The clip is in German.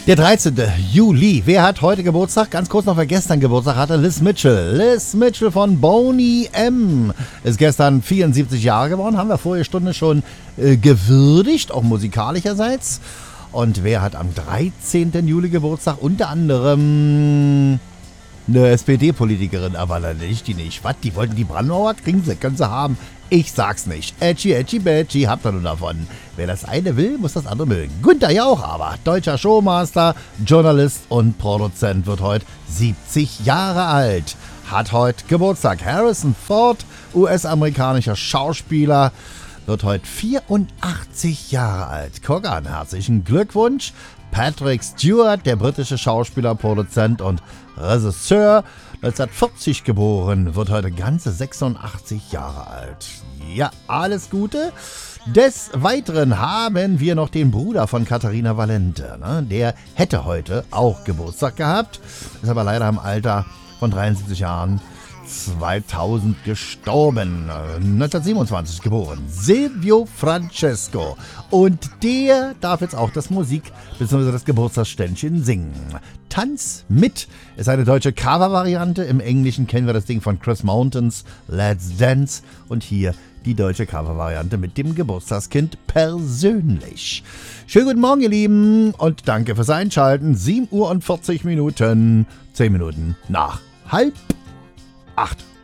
Der 13. Juli. Wer hat heute Geburtstag? Ganz kurz noch, wer gestern Geburtstag hatte. Liz Mitchell. Liz Mitchell von Boney M. Ist gestern 74 Jahre geworden. Haben wir vorige Stunde schon gewürdigt, auch musikalischerseits. Und wer hat am 13. Juli Geburtstag? Unter anderem eine SPD-Politikerin, aber nicht die nicht. Was? Die wollten die Brandmauer? Kriegen sie, können sie haben. Ich sag's nicht. Edgy, Badgy, habt ihr nur davon. Wer das eine will, muss das andere mögen. Günther Jauch aber, deutscher Showmaster, Journalist und Produzent, wird heute 70 Jahre alt. Hat heute Geburtstag. Harrison Ford, US-amerikanischer Schauspieler, wird heute 84 Jahre alt. Guck an, herzlichen Glückwunsch. Patrick Stewart, der britische Schauspieler, Produzent und Regisseur, 1940 geboren, wird heute ganze 86 Jahre alt. Ja, alles Gute. Des Weiteren haben wir noch den Bruder von Katharina Valente. Ne? Der hätte heute auch Geburtstag gehabt, ist aber leider im Alter von 73 Jahren 2000 gestorben, 1927 geboren. Silvio Francesco. Und der darf jetzt auch das Musik- bzw. das Geburtstagsständchen singen. Tanz mit ist eine deutsche Cover-Variante. Im Englischen kennen wir das Ding von Chris Mountains, Let's Dance. Und hier die deutsche Cover-Variante mit dem Geburtstagskind persönlich. Schönen guten Morgen, ihr Lieben, und danke fürs Einschalten. 7:40 Uhr, 10 Minuten nach 7:30.